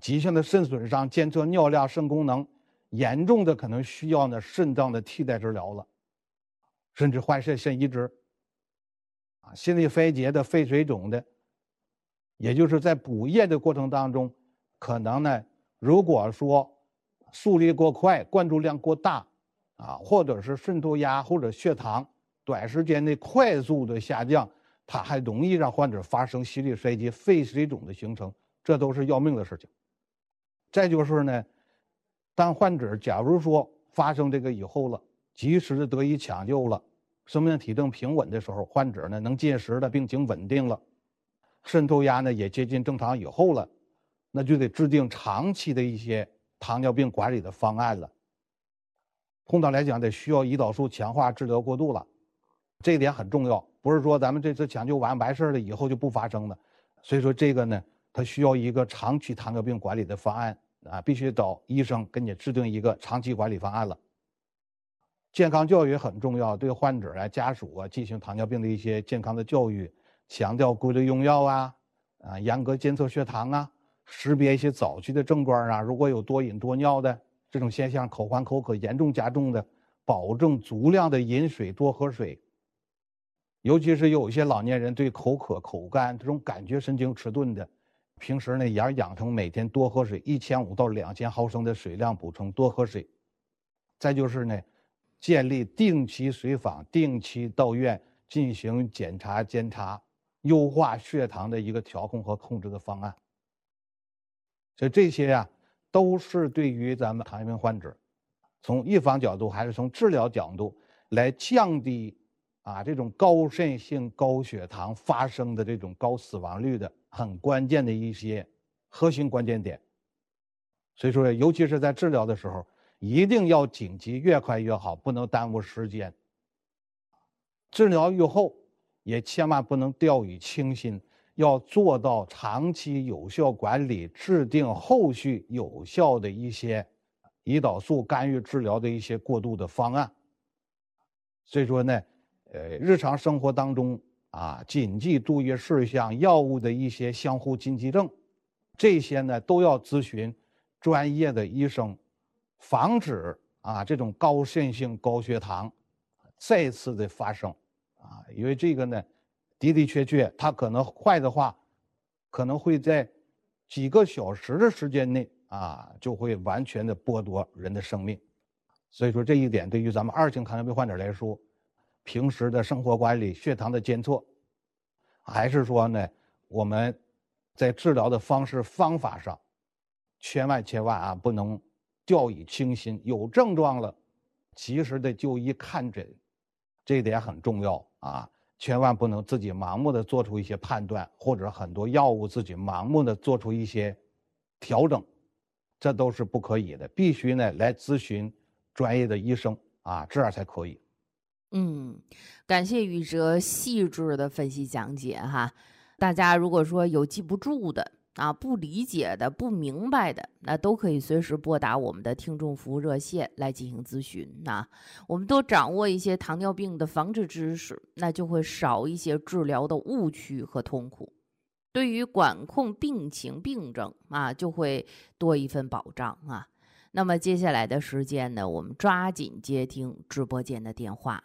急性的肾损伤、监测尿量、肾功能，严重的可能需要呢肾脏的替代治疗了，甚至换肾移植。心力衰竭的、肺水肿的，也就是在补液的过程当中，可能呢，如果说速率过快、灌注量过大，或者是渗透压或者血糖短时间内快速的下降，它还容易让患者发生心力衰竭、肺水肿的形成，这都是要命的事情。再就是呢，当患者假如说发生这个以后了，及时的得以抢救了，生命体征平稳的时候，患者呢能进食了，病情稳定了，渗透压呢也接近正常以后了，那就得制定长期的一些糖尿病管理的方案了。通常来讲，得需要胰岛素强化治疗过渡了，这一点很重要，不是说咱们这次抢救完事了以后就不发生了。所以说这个呢，它需要一个长期糖尿病管理的方案必须找医生给你制定一个长期管理方案了。健康教育很重要，对患者家属进行糖尿病的一些健康的教育，强调规律用药严格监测血糖识别一些早期的症状如果有多饮多尿的这种现象，口干口渴严重加重的，保证足量的饮水，多喝水。尤其是有一些老年人对口渴、口干这种感觉神经迟钝的，平时呢也要养成每天多喝水，1500到2000毫升的水量补充，多喝水。再就是呢，建立定期随访、定期到院进行检查、监察，优化血糖的一个调控和控制的方案。所以这些都是对于咱们糖尿病患者，从预防角度还是从治疗角度来降低这种高渗性高血糖发生的这种高死亡率的很关键的一些核心关键点。所以说，尤其是在治疗的时候，一定要紧急，越快越好，不能耽误时间。治疗愈后也千万不能掉以轻心，要做到长期有效管理，制定后续有效的一些胰岛素干预治疗的一些过渡的方案。所以说呢，日常生活当中谨记注意事项、药物的一些相互禁忌症，这些呢都要咨询专业的医生，防止这种高渗性高血糖再次的发生因为这个呢的确它可能坏的话，可能会在几个小时的时间内就会完全的剥夺人的生命。所以说这一点对于咱们2型糖尿病患者来说，平时的生活管理、血糖的监测，还是说呢我们在治疗的方式方法上，千万不能掉以轻心，有症状了及时的就医看诊，这一点很重要千万不能自己盲目的做出一些判断，或者很多药物自己盲目的做出一些调整，这都是不可以的，必须呢来咨询专业的医生这样才可以。 感谢宇哲细致的分析讲解哈。大家如果说有记不住的不理解的、不明白的，那都可以随时拨打我们的听众服务热线来进行咨询我们多掌握一些糖尿病的防治知识，那就会少一些治疗的误区和痛苦。对于管控病情病症就会多一份保障那么接下来的时间呢，我们抓紧接听直播间的电话。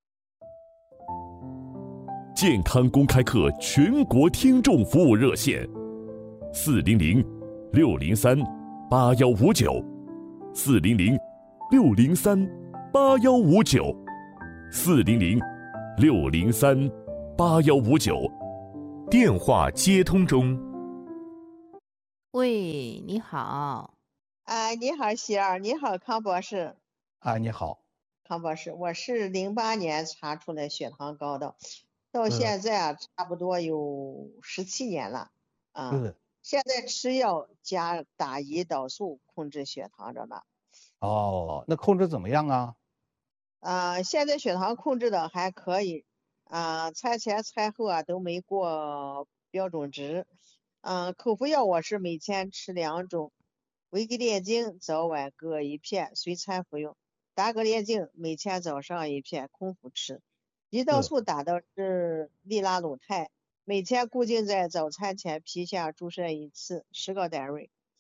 健康公开课全国听众服务热线，400-603-8159，400-603-8159，电话接通中。 喂，你好。 你好，喜儿，你好，康博士。 你好， 康博士，我是08年查出来血糖高的，到现在差不多有17年了现在吃药加打胰岛素控制血糖着呢。 那控制怎么样现在血糖控制的还可以餐前餐后都没过标准值。口服药我是每天吃2种，维格列净早晚各1片，随餐服用。达格列净每天早上1片，空腹吃。胰岛素打的是利拉鲁肽，每天固定在早餐前皮下注射1次，10个单位。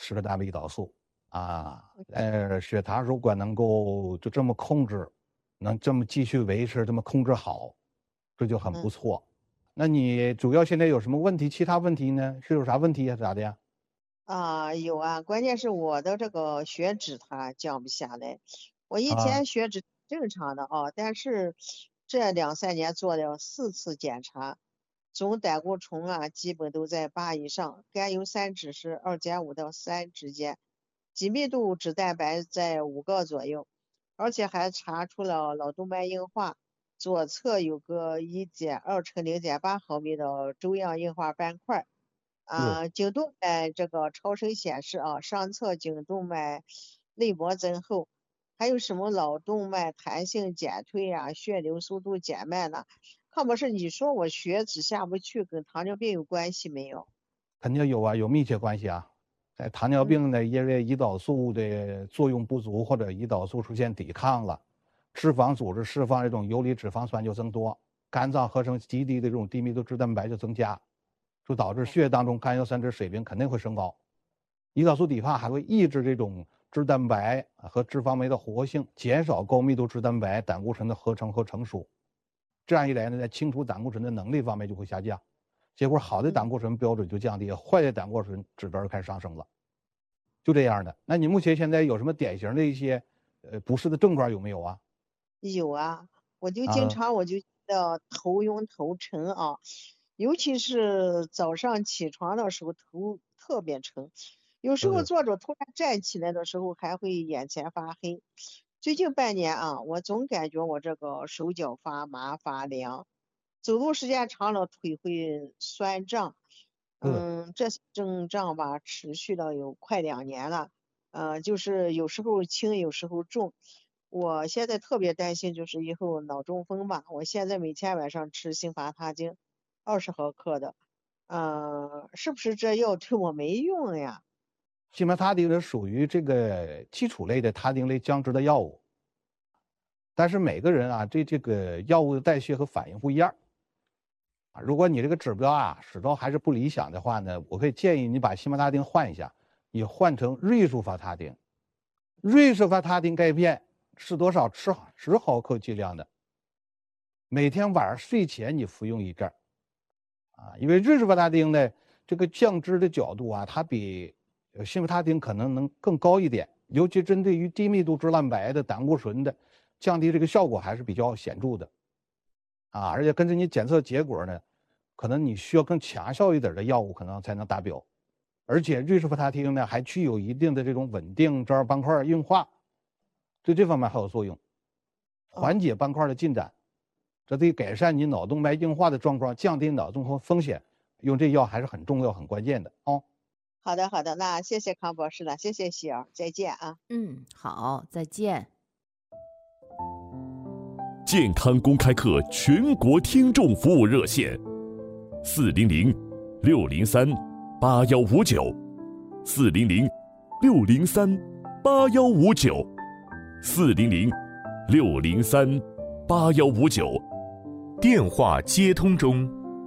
10个单位胰岛素啊。血糖如果能够就这么控制，能这么继续维持，这么控制好，这就很不错。那你主要现在有什么问题？其他问题呢？是有啥问题呀？咋的呀？ 有啊，关键是我的这个血脂它降不下来。我以啊前血脂正常的啊，但是这2、3年做了4次检查，总胆固醇啊基本都在8以上，甘油三酯是2.5到3之间，紧密度脂蛋白在5个左右，而且还查出了脑动脉硬化，左侧有个1.2乘0.8毫米的粥样硬化斑块。颈动脉这个超声显示啊，上侧颈动脉内膜增厚，还有什么脑动脉弹性减退啊，血流速度减慢了。康博士，你说我血脂下不去，跟糖尿病有关系没有？ 肯定有啊，有密切关系啊。在糖尿病呢，因为胰岛素的作用不足或者胰岛素出现抵抗了，脂肪组织释放这种游离脂肪酸就增多，肝脏合成极低的这种低密度脂蛋白就增加，就导致血液当中甘油三酯水平肯定会升高。胰岛素抵抗还会抑制这种脂蛋白和脂肪酶的活性，减少高密度脂蛋白胆固醇的合成和成熟。这样一来呢，在清除胆固醇的能力方面就会下降，结果好的胆固醇标准就降低，坏的胆固醇指标就开始上升了，就这样的。那你目前现在有什么典型的一些不适的症状有没有啊？ 有啊，我就经常觉得头晕头沉啊，尤其是早上起床的时候头特别沉，有时候坐着突然站起来的时候还会眼前发黑。最近半年啊，我总感觉我这个手脚发麻发凉，走路时间长了腿会酸胀。这些症状吧持续了有快2年了，就是有时候轻有时候重。我现在特别担心就是以后脑中风吧，我现在每天晚上吃辛伐他汀20毫克的，是不是这药对我没用呀？ 西摩他汀是属于这个基础类的他汀类降脂的药物，但是每个人啊对这个药物的代谢和反应不一样啊。如果你这个指标啊始终还是不理想的话呢，我可以建议你把西摩他汀换一下，你换成瑞舒伐他汀。瑞舒伐他汀钙片是多少？吃10毫克剂量的，每天晚上睡前你服用1阵啊。因为瑞舒伐他汀呢，这个降脂的角度啊，它比西摩他汀可能能更高一点，尤其针对于低密度脂蛋白的胆固醇的降低，这个效果还是比较显著的啊。而且根据你检测结果呢，可能你需要更强效一点的药物可能才能达标。而且瑞舒伐他汀呢，还具有一定的这种稳定这斑块硬化，对这方面还有作用，缓解斑块的进展，这对改善你脑动脉硬化的状况，降低脑中风风险，用这药还是很重要、很关键的哦。 好的，好的，那谢谢康博士了，谢谢喜儿，再见啊。 好，再见。 健康公开课全国听众服务热线，400-603-8159，400-603-8159， 电话接通中。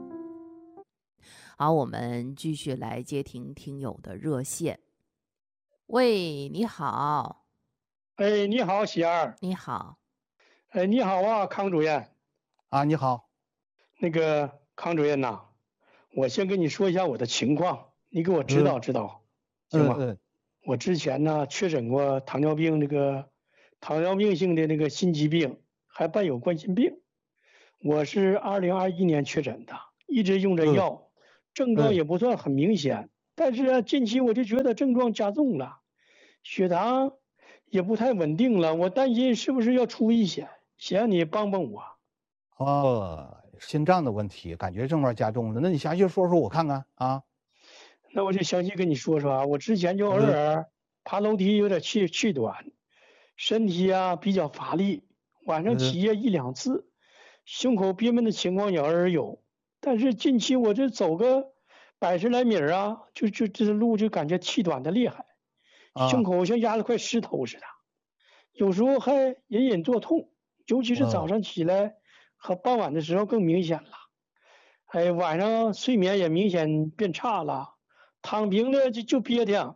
好，我们继续来接听听友的热线。喂，你好。 哎，你好，喜儿。 你好。 哎，你好啊，康主任。 啊，你好。 那个康主任呐，我先跟你说一下我的情况，你给我指导指导，行吗？我之前呢确诊过糖尿病，这个糖尿病性的那个心肌病，还伴有冠心病。我是2021年确诊的，一直用着药，症状也不算很明显，但是近期我就觉得症状加重了，血糖也不太稳定了，我担心是不是要出危险，想让你帮帮我。 心脏的问题，感觉症状加重了，那你详细说说我看看啊。 那我就详细跟你说说啊，我之前就偶尔爬楼梯有点气短，身体啊比较乏力，晚上起夜1、2次，胸口憋闷的情况也偶尔有。但是近期我这走个100来米啊，就这路就感觉气短的厉害，胸口像压了块石头似的，有时候还隐隐作痛，尤其是早上起来和傍晚的时候更明显了。晚上睡眠也明显变差了，躺平了就憋挺，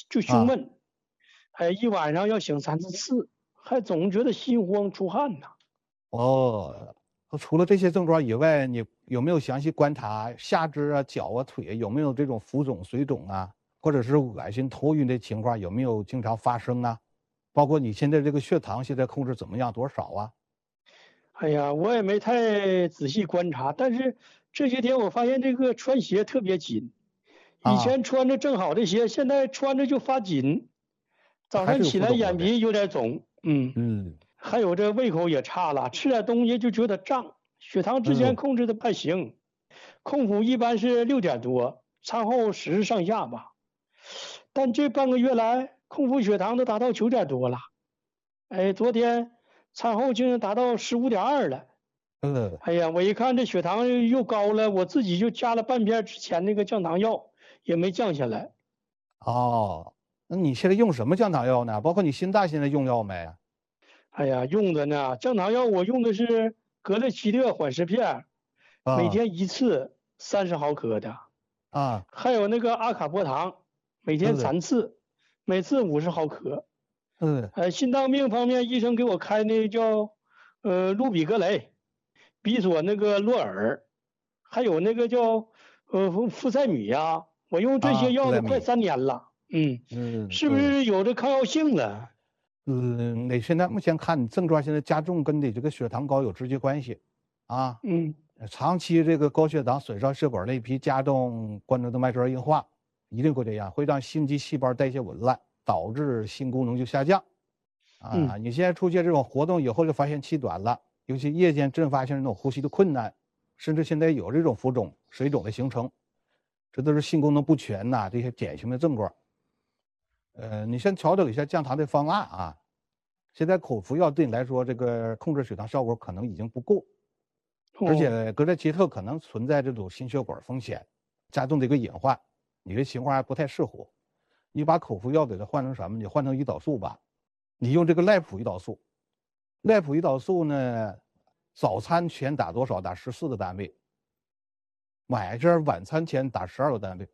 就胸闷，一晚上要醒3、4次，还总觉得心慌出汗呢。 哦，除了这些症状以外，你有没有详细观察下肢啊、脚啊、腿有没有这种浮肿、水肿啊，或者是恶心、头晕的情况有没有经常发生啊？包括你现在这个血糖现在控制怎么样，多少啊？ 哎呀，我也没太仔细观察，但是这些天我发现这个穿鞋特别紧，以前穿着正好的鞋，现在穿着就发紧，早上起来眼皮有点肿，还有这胃口也差了，吃点东西就觉得胀，血糖之前控制的不太行，空腹一般是6点多，餐后10上下吧，但这半个月来空腹血糖都达到9点多了，昨天餐后竟然达到15.2了。哎呀，我一看这血糖又高了，我自己就加了半片之前那个降糖药，也没降下来。 哦，那你现在用什么降糖药呢？包括你心脏现在用药没？ 哎呀，用的呢，降糖药我用的是格列齐特缓释片，每天1次30毫克的。还有那个阿卡波糖，每天3次，每次50毫克。心脏病方面，医生给我开那叫氯比格雷，比索那个洛尔，还有那个叫富塞米呀，我用这些药都快3年了。是不是有这抗药性了？ 你现在目前看你症状现在加重，跟你这个血糖高有直接关系啊。长期这个高血糖损伤血管内皮，加重冠状动脉粥样硬化，一定会这样，会让心肌细胞代谢紊乱，导致心功能就下降。你现在出现这种活动以后，就发现气短了，尤其夜间阵发性那种呼吸的困难，甚至现在有这种浮肿、水肿的形成，这都是心功能不全呐，这些典型的症状。你先调整一下降糖的方案啊。现在口服药对你来说，这个控制血糖效果可能已经不够，而且格列齐特可能存在这种心血管风险，加重这个隐患，你这情况还不太适合。你把口服药给它换成什么？你换成胰岛素吧。你用这个赖普胰岛素，赖普胰岛素呢，早餐前打多少？打14个单位，晚餐前打12个单位，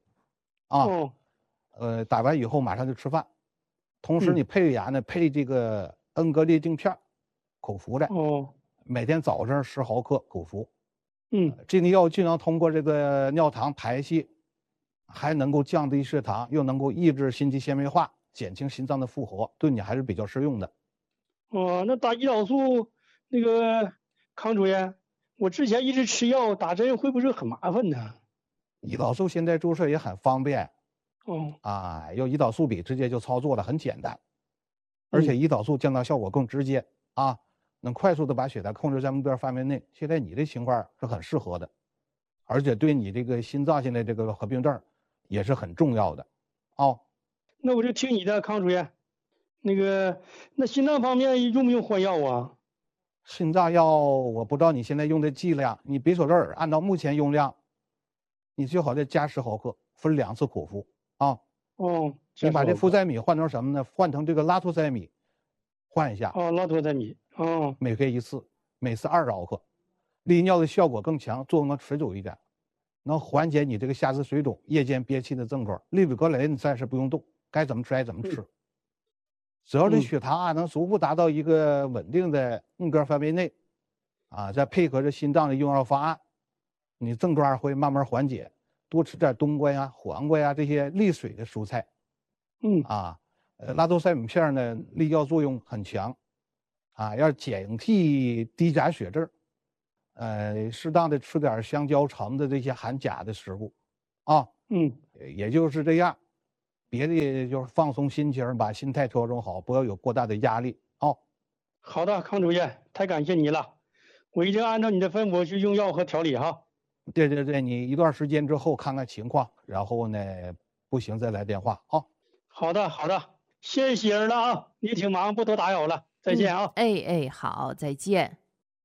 打完以后马上就吃饭，同时你配牙呢，配这个恩格列定片，口服的，每天早上10毫克口服，这个药既能通过这个尿糖排泄，还能够降低血糖，又能够抑制心肌纤维化，减轻心脏的负荷，对你还是比较适用的。 那打胰岛素那个康主任，我之前一直吃药打针，会不会很麻烦呢？ 胰岛素现在注射也很方便，用胰岛素笔直接就操作了，很简单，而且胰岛素降糖效果更直接能快速的把血糖控制在目标范围内。现在你的情况是很适合的，而且对你这个心脏现在这个合并症也是很重要的。 那我就听你的，康主任。那心脏方面用不用换药啊？ 心脏药我不知道你现在用的剂量，你比索热尔按照目前用量，你最好再加10毫克，分2次口服你把这呋塞米换成什么呢？换成这个拉托塞米，换一下。 拉托塞米每个月1次，每次20毫克，利尿的效果更强，作用更持久一点，能缓解你这个下肢水肿、夜间憋气的症状。氯比格雷你暂时不用动，该怎么吃还怎么吃。只要这血糖能逐步达到一个稳定的目标范围内，再配合着心脏的用药方案，你症状会慢慢缓解。多吃点冬瓜呀、黄瓜呀这些利水的蔬菜。拉托塞米片呢，利尿作用很强，要警惕低钾血症。适当的吃点香蕉、橙的这些含钾的食物，也就是这样。别的就是放松心情，把心态调整好，不要有过大的压力。 好的，康主任，太感谢你了，我一定按照你的吩咐去用药和调理哈。 对，你一段时间之后看看情况，然后呢，不行再来电话好的，谢谢喜儿了啊，你挺忙，不多打扰了，再见啊。 好，再见。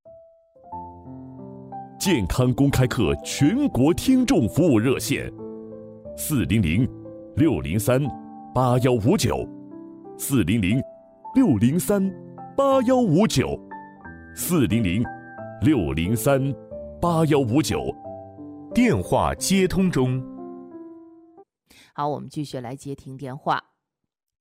健康公开课全国听众服务热线，400-603-8159，400-603-8159， 电话接通中。 好，我们继续来接听电话。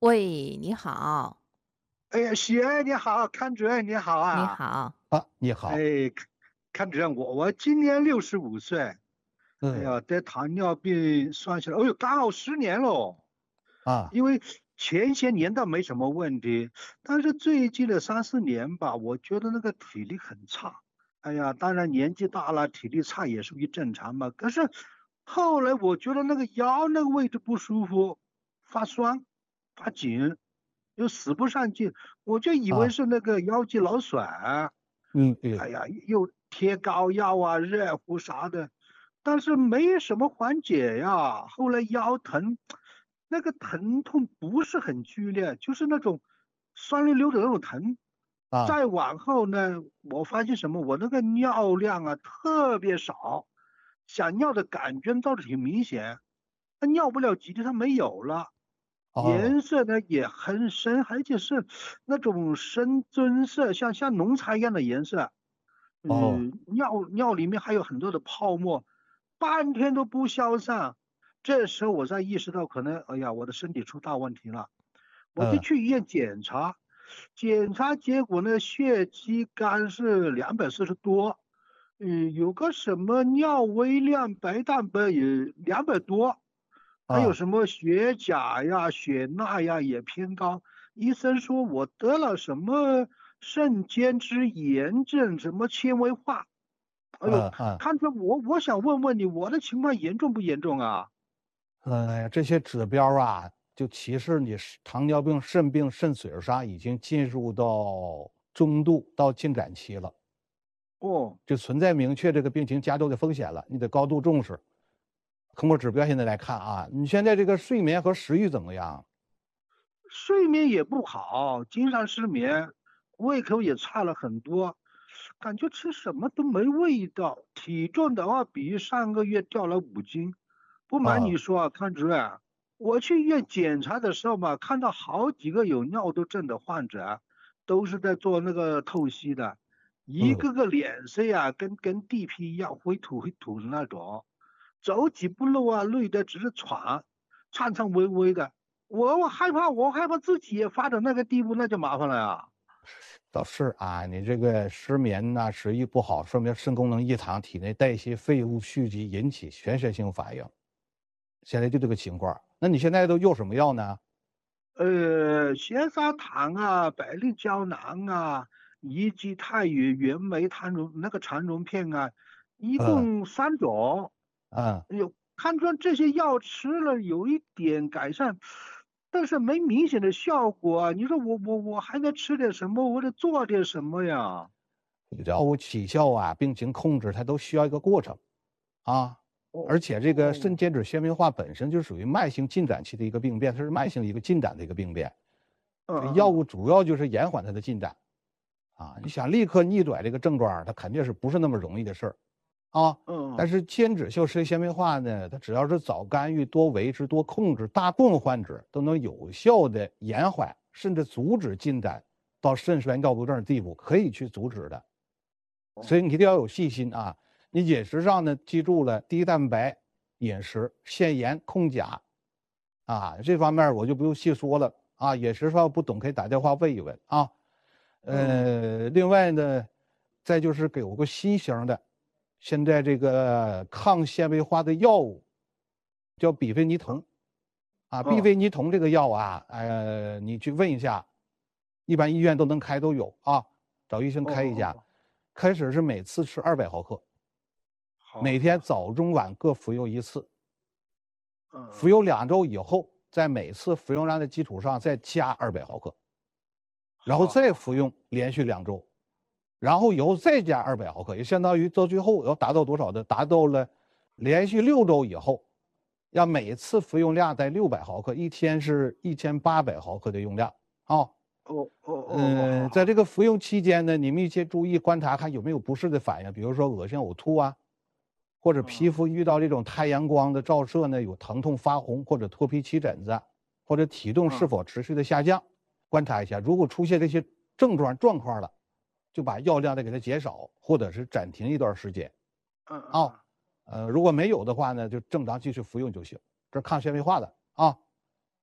喂，你好。 哎呀，喜爱你好，康主任你好啊！ 你好啊，你好。 哎，康主任，我今年65岁，哎呀，得糖尿病算下来，哎呦，刚好10年喽。 啊， 因为前些年倒没什么问题，但是最近的3、4年吧，我觉得那个体力很差。哎呀，当然年纪大了，体力差也属于正常嘛。可是后来我觉得那个腰那个位置不舒服，发酸、发紧。又使不上劲，我就以为是那个腰肌劳损。哎呀，又贴膏药啊、热敷啥的，但是没什么缓解呀。后来腰疼，那个疼痛不是很剧烈，就是那种酸溜溜的那种疼。再往后呢，我发现什么？我那个尿量啊特别少，想尿的感觉倒是挺明显，那尿不了几天它没有了。颜色呢也很深，而且是那种深棕色，像浓茶一样的颜色。尿里面还有很多的泡沫，半天都不消散。这时候我才意识到，可能哎呀，我的身体出大问题了。我就去医院检查，结果呢，血肌酐是240多，有个什么尿微量白蛋白也200多。还有什么血钾呀、血钠呀也偏高，医生说我得了什么肾间质炎症，什么纤维化。哎呦，看着我想问问你，我的情况严重不严重啊？ 这些指标啊，就其实你糖尿病、肾病、肾水啥已经进入到中度到进展期了。就存在明确这个病情加重的风险了，你得高度重视。通过指标现在来看啊，你现在这个睡眠和食欲怎么样？ 睡眠也不好，经常失眠，胃口也差了很多，感觉吃什么都没味道。体重的话，比上个月掉了5斤。不瞒你说啊，康主任，我去医院检查的时候嘛，看到好几个有尿毒症的患者，都是在做那个透析的，一个个脸色呀，跟地皮一样灰土的那种。走几步路啊，累得只是喘巍巍的。我害怕自己也发展那个地步，那就麻烦了呀。 倒是啊，你这个失眠呐、食欲不好，说明肾功能异常，体内代谢废物蓄积，引起全身性反应。现在就这个情况，那你现在都用什么药呢？ 咸砂糖啊，百利胶囊啊，乙基肽与原酶糖溶那个肠溶片啊，一共3种。看出这些药吃了有一点改善，但是没明显的效果啊。你说我还得吃点什么？我得做点什么呀？ 药物起效啊，病情控制它都需要一个过程，啊，而且这个肾间质纤维化本身就属于慢性进展期的一个病变，它是慢性一个进展的一个病变。药物主要就是延缓它的进展，啊，你想立刻逆转这个症状，它肯定是不是那么容易的事儿，啊，但是间质性肾纤维化呢，它只要是早干预、多维持、多控制，大部分患者都能有效的延缓甚至阻止进展到肾衰尿毒症的地步，可以去阻止的。所以你一定要有细心啊！你饮食上呢，记住了低蛋白饮食、限盐、控钾，啊，这方面我就不用细说了啊。饮食上不懂可以打电话问一问啊。另外呢，再就是给我个新型的，现在这个抗纤维化的药物，叫比非尼酮，啊，比非尼酮这个药啊，你去问一下，一般医院都能开都有啊，找医生开一下。开始是每次吃200毫克，每天早中晚各服用1次，服用2周以后，在每次服用量的基础上再加200毫克，然后再服用连续2周，然后以后再加200毫克，也相当于到最后要达到多少呢？达到了连续6周以后，要每次服用量在600毫克，一天是1800毫克的用量啊。在这个服用期间呢，你密切注意观察，看有没有不适的反应，比如说恶心、呕吐啊，或者皮肤遇到这种太阳光的照射呢，有疼痛、发红或者脱皮起疹子，或者体重是否持续的下降，观察一下。如果出现这些状况了，就把药量再给它减少，或者是暂停一段时间。如果没有的话呢，就正常继续服用就行。这是抗纤维化的啊。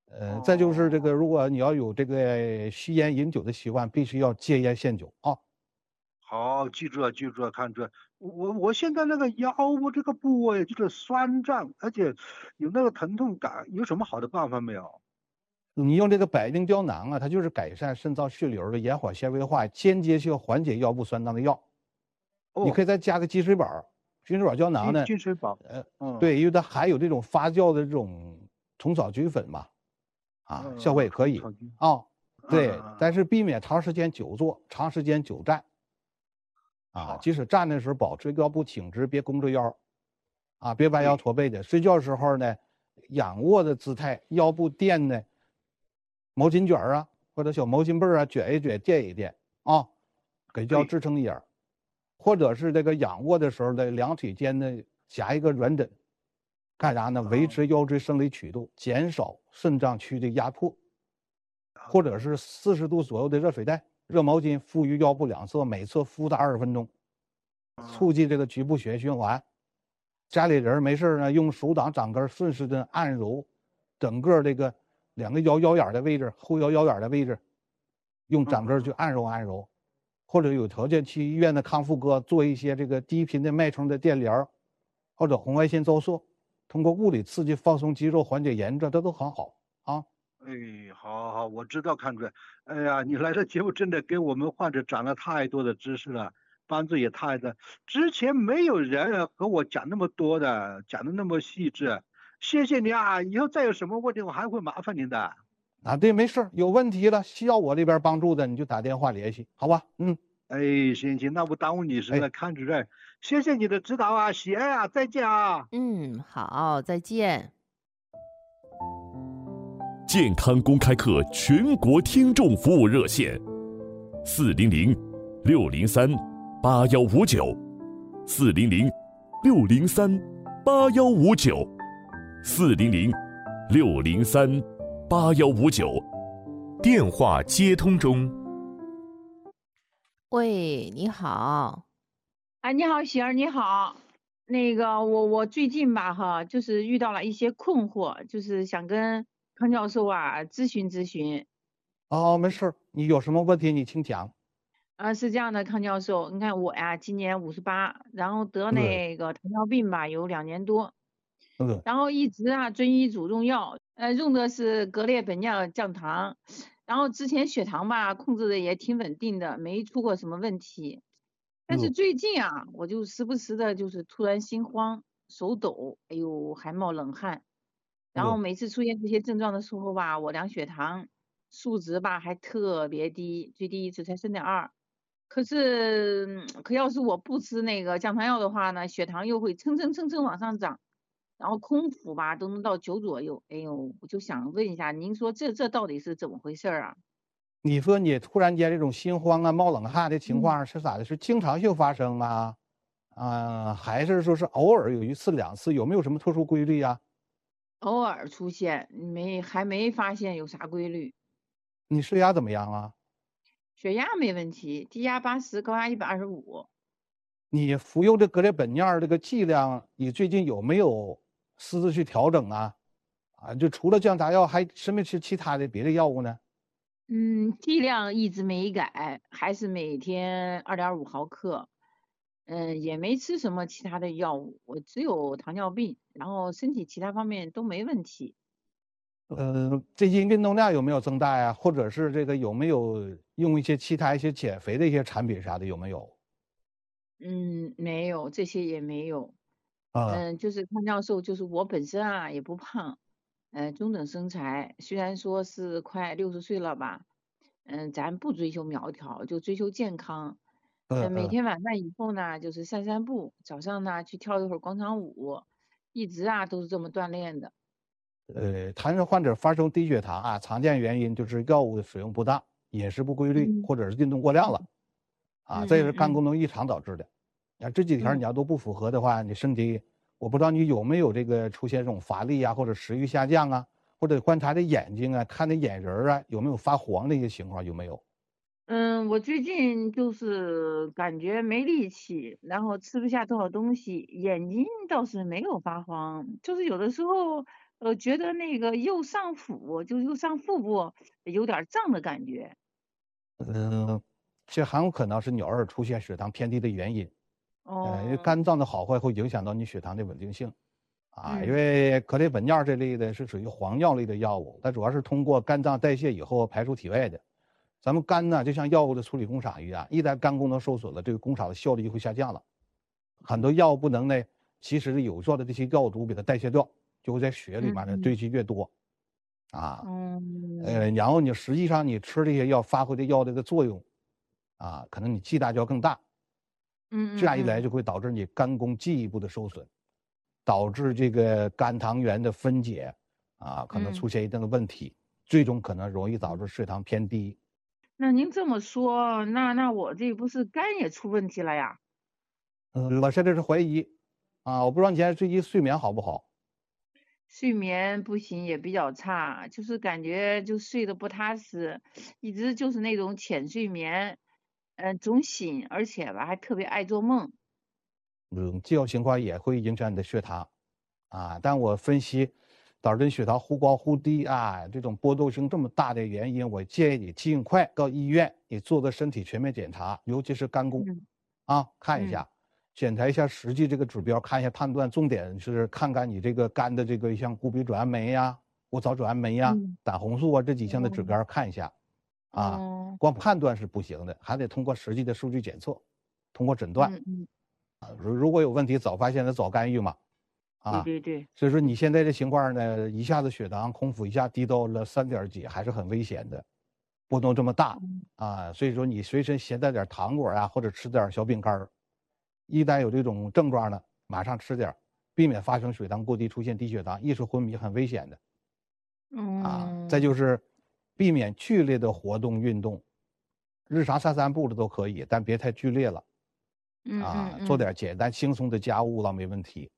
再就是这个，如果你要有这个吸烟饮酒的习惯，必须要戒烟限酒啊。 好，记住了，记住了，看住了。我现在那个腰部这个部位就是酸胀，而且有那个疼痛感，有什么好的办法没有？ 你用这个百病胶囊啊，它就是改善肾脏血流的延缓纤维化、间接性缓解腰部酸胀的药。你可以再加个积水宝，积水宝胶囊呢？ 积水宝， 对，因为它含有这种发酵的这种虫草菌粉嘛，效果也可以啊。对，但是避免长时间久坐、长时间久站。即使站的时候保持腰部挺直，别弓着腰，别弯腰驼背的。睡觉时候呢，仰卧的姿态，腰部垫呢，毛巾卷啊或者小毛巾被啊，卷一卷，垫一垫给腰支撑一点。或者是这个仰卧的时候呢，两腿间呢夹一个软枕，干啥呢？维持腰椎生理曲度，减少肾脏区的压迫。或者是40度左右的热水袋、热毛巾敷于腰部两侧，每侧敷达20分钟，促进这个局部血液循环。家里人没事呢，用手掌掌根顺势的按揉整个这个两个腰眼的位置、后腰眼的位置，用掌根去按揉按揉。或者有条件去医院的康复科做一些这个低频的脉冲的电疗，或者红外线照射，通过物理刺激放松肌肉，缓解炎症，这都很好啊。 好，我知道，看主任。哎呀，你来这节目真的给我们患者长了太多的知识了，帮助也太大。之前没有人和我讲那么多的，讲的那么细致。谢谢你啊！以后再有什么问题，我还会麻烦您的。 对，没事，有问题了需要我这边帮助的，你就打电话联系，好吧？ 行，那不耽误你时了，看主任，谢谢你的指导啊，喜爱啊，再见啊。 好，再见。 健康公开课全国听众服务热线：400-603-8159，400-603-8159， 电话接通中。 喂，你好。 你好，喜儿，你好。那个，我最近吧，就是遇到了一些困惑，就是想跟康教授咨询咨询。 没事，你有什么问题你请讲。 是这样的，康教授，你看我今年58，然后得那个糖尿病吧，有2年多。然后一直遵医嘱用药，用的是格列本脲降糖，然后之前血糖吧控制的也挺稳定的，没出过什么问题。但是最近我就时不时的就是突然心慌、手抖，哎呦还冒冷汗。然后每次出现这些症状的时候吧，我量血糖数值吧还特别低，最低一次才3.2。可要是我不吃那个降糖药的话呢，血糖又会蹭往上涨，然后空腹吧都能到9左右。哎呦，我就想问一下，您说这到底是怎么回事啊？ 你说你突然间这种心慌冒冷汗的情况是咋的？是经常性发生还是说是偶尔有1次2次？有没有什么特殊规律呀？ 偶尔出现，还没发现有啥规律。 你血压怎么样啊？ 血压没问题，低压80，高压125。 你服用这格列本脲这个剂量，你最近有没有私自去调整就除了降糖药，还吃没吃其他的别的药物呢？ 剂量一直没改，还是每天2.5毫克。也没吃什么其他的药物，我只有糖尿病，然后身体其他方面都没问题。 最近运动量有没有增大呀？或者是这个有没有用一些其他减肥的一些产品啥的有没有？ 没有，这些也没有。就是康教授，就是我本身也不胖，中等身材，虽然说是快60岁了吧，咱不追求苗条，就追求健康。每天晚饭以后呢，就是散散步，早上呢去跳一会儿广场舞，一直都是这么锻炼的。 糖尿患者发生低血糖常见原因就是药物的使用不当、饮食不规律，或者是运动过量了这也是肝功能异常导致的。这几条你要都不符合的话，你身体我不知道你有没有这个出现这种乏力或者食欲下降或者观察的眼睛看的眼仁有没有发黄的一些情况有没有？ 我最近就是感觉没力气，然后吃不下多少东西，眼睛倒是没有发黄，就是有的时候觉得那个右上腹部有点胀的感觉。 这很有可能是你偶尔出现血糖偏低的原因。因为哦， 肝脏的好坏会影响到你血糖的稳定性。因嗯为可列本脲这类的是属于黄药类的药物，它主要是通过肝脏代谢以后排出体外的。咱们肝呢，就像药物的处理工厂一样，一旦肝功能受损了，这个工厂的效率就会下降了。很多药物不能呢，其实有效的这些药毒给它代谢掉，就会在血里面呢堆积越多。然后你实际上你吃这些药发挥的药这个作用，可能你剂量就要更大。这样一来就会导致你肝功进一步的受损，导致这个肝糖原的分解可能出现一定的问题，最终可能容易导致血糖偏低。 那您这么说，那我这不是肝也出问题了呀？ 我现在是怀疑，我不知道你现在最近睡眠好不好？ 睡眠不行，也比较差，就是感觉就睡得不踏实，一直就是那种浅睡眠，总醒，而且吧还特别爱做梦。 这种情况也会影响你的血糖，但我分析导致血糖忽高忽低这种波动性这么大的原因，我建议你尽快到医院，你做个身体全面检查，尤其是肝功，看一下。检查一下实际这个指标，看一下判断，重点是看看你这个肝的这个像谷丙转氨酶呀、谷草转氨酶呀、胆红素这几项的指标看一下。光判断是不行的，还得通过实际的数据检测，通过诊断。如果有问题，早发现的早干预嘛。 对。 所以说你现在这情况呢，一下子血糖空腹一下低到了3点几，还是很危险的，波动这么大所以说你随身携带点糖果或者吃点小饼干。一旦有这种症状呢，马上吃点，避免发生血糖过低，出现低血糖、意识昏迷，很危险的。再就是避免剧烈的活动运动，日常散步的都可以，但别太剧烈了。做点简单轻松的家务了没问题。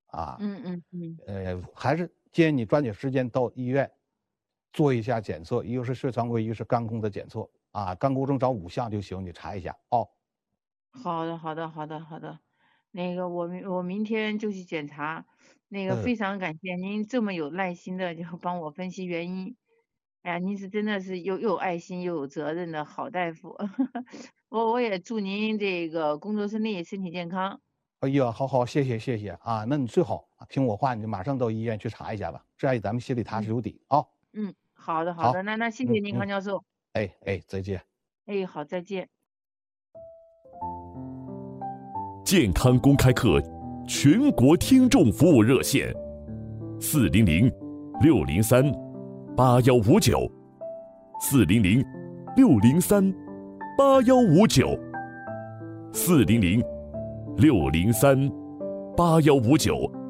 还是建议你抓紧时间到医院做一下检测，一个是血常规，一个是肝功的检测。肝功能找5项就行，你查一下。 好的，那个我明天就去检查，那个非常感谢您这么有耐心的就帮我分析原因，哎呀，您是真的是又有爱心又有责任的好大夫，我也祝您这个工作顺利，身体健康。 哎呀，好，谢谢那你最好听我话，你就马上到医院去查一下吧，这样咱们心里踏实有底啊。 好的，那谢谢您，康教授。 再见。 好，再见。 健康公开课全国听众服务热线，400-603-8159，400-603-8159。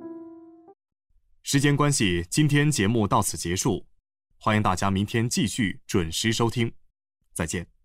时间关系，今天节目到此结束，欢迎大家明天继续准时收听，再见。